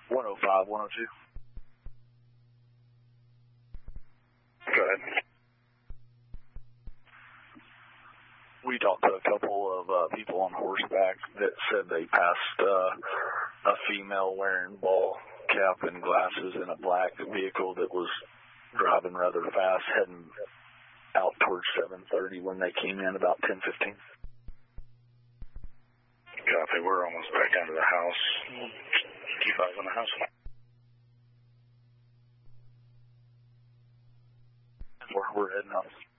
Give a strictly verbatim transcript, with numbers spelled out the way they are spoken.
one oh five, one oh two. Go ahead. We talked to a couple of uh, people on horseback that said they passed uh, a female wearing ball cap and glasses in a black vehicle that was driving rather fast, heading out towards seven thirty when they came in about ten fifteen. Copy. We're almost back down to the house. Keep eyes on the house. We're, we're heading out.